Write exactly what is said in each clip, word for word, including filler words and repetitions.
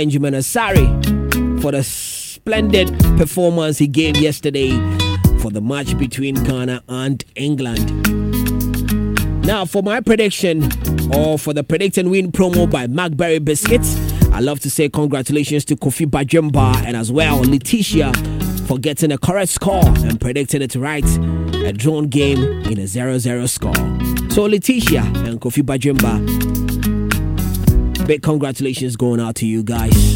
Benjamin Asare for the splendid performance he gave yesterday for the match between Ghana and England. Now, for my prediction, or for the predict and win promo by McBerry Biscuits, I love to say congratulations to Kofi Bajemba and as well Letitia for getting a correct score and predicting it right. A drawn game in a zero zero score. So Letitia and Kofi Bajemba, big congratulations going out to you guys.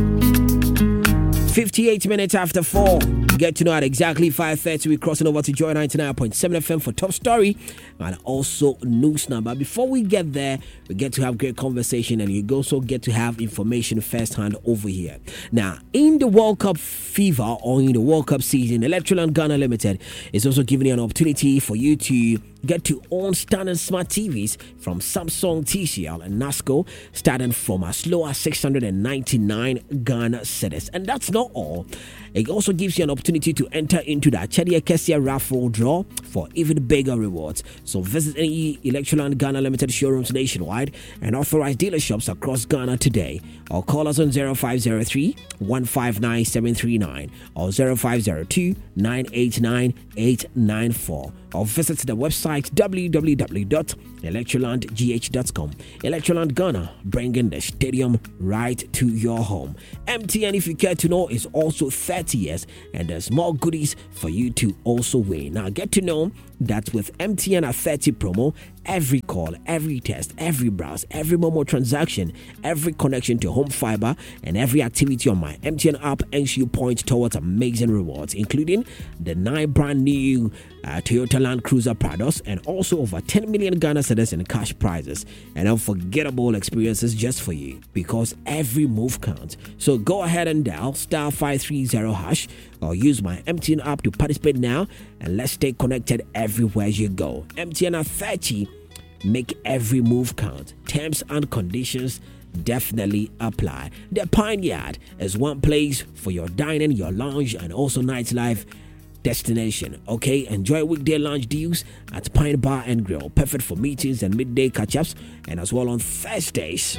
fifty-eight minutes after four. Get to know at exactly five thirty. We're crossing over to Joy ninety-nine point seven F M for Top Story and also News Now. But before we get there, we get to have great conversation and you also get to have information firsthand over here. Now, in the World Cup fever or in the World Cup season, Electroland Ghana Limited is also giving you an opportunity for you to get to own standard smart T Vs from Samsung, T C L and NASCO, starting from as low as six hundred ninety-nine Ghana cedis. And that's not all. It also gives you an opportunity to enter into the Achadia Kessia raffle draw for even bigger rewards. So visit any Electroland Ghana Limited showrooms nationwide and authorized dealerships across Ghana today. Or call us on zero five zero three, one five nine, seven three nine or zero five zero two, nine eight nine, eight nine four. Or visit the website w w w dot electroland g h dot com. Electroland Ghana, bringing the stadium right to your home. M T N, if you care to know, is also thirty years and there's more goodies for you to also win. Now get to know that with M T N at thirty promo, every call, every test, every browse, every Momo transaction, every connection to home fiber, and every activity on my M T N app ensure you point towards amazing rewards, including the nine brand new uh, Toyota Land Cruiser Prados and also over ten million Ghana cedis in cash prizes and unforgettable experiences just for you, because every move counts. So go ahead and dial star five three zero hash or use my M T N app to participate now, and let's stay connected everywhere you go. M T N at thirty, make every move count. Terms and conditions definitely apply. The Pine Yard is one place for your dining, your lounge, and also nightlife destination. Okay, enjoy weekday lounge deals at Pine Bar and Grill, perfect for meetings and midday catch-ups, and as well on Thursdays.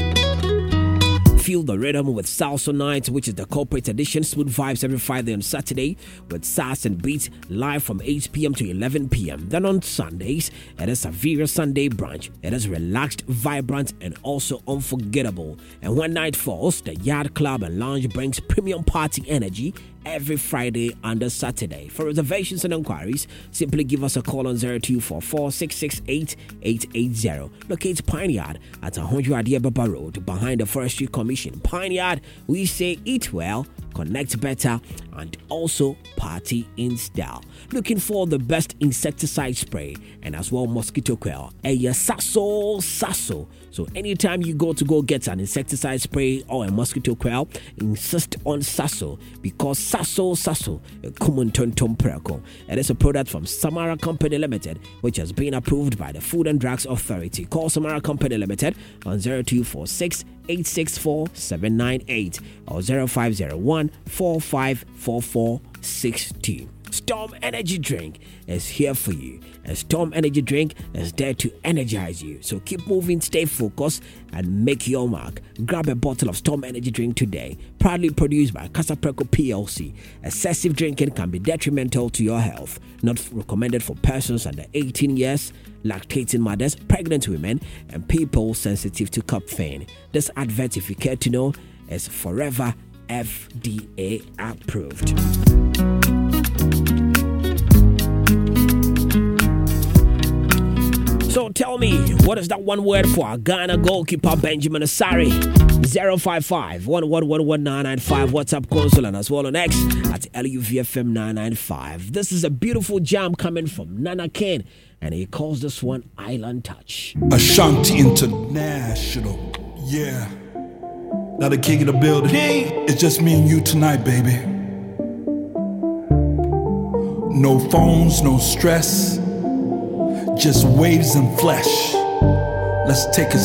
Feel the rhythm with Salsa Night, which is the corporate edition. Smooth vibes every Friday and Saturday with Sass and Beats live from eight p.m. to eleven p.m. Then on Sundays, it is a Vera Sunday brunch. It is relaxed, vibrant, and also unforgettable. And when night falls, the Yard Club and Lounge brings premium party energy every Friday and Saturday. For reservations and inquiries, simply give us a call on zero two four four, six six eight, eight eight zero. Locate Pine Yard at one hundred Adiababa Road behind the Forestry Commission. Pine Yard, we say eat well, connect better, and also party in style. Looking for the best insecticide spray and as well mosquito coil. A Sasso Sasso. So anytime you go to go get an insecticide spray or a mosquito coil, insist on Sasso, because Sasso Sasso, a common tonton perco. It is a product from Samara Company Limited, which has been approved by the Food and Drugs Authority. Call Samara Company Limited on zero two four six, eight six four, seven nine eight or zero five zero one, four five four four six two. Storm Energy Drink is here for you. A Storm Energy Drink is there to energize you. So keep moving, stay focused, and make your mark. Grab a bottle of Storm Energy Drink today. Proudly produced by Casapreco P L C. Excessive drinking can be detrimental to your health. Not recommended for persons under eighteen years, lactating mothers, pregnant women, and people sensitive to caffeine. This advert, if you care to know, is forever F D A approved. So tell me, what is that one word for Ghana goalkeeper Benjamin Asare? zero five five, one one one one, nine nine five. WhatsApp console and as well on X at L U V F M nine nine five. This is a beautiful jam coming from Nana Ken, and he calls this one Island Touch. Ashanti International, yeah. Now the king of the building. It's just me and you tonight, baby. No phones, no stress, just waves and flesh. Let's take it